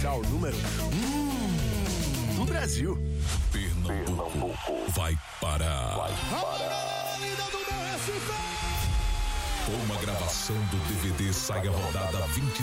comercial número do Brasil. Pernambuco vai parar. Com uma gravação do DVD Sai a Rodada 20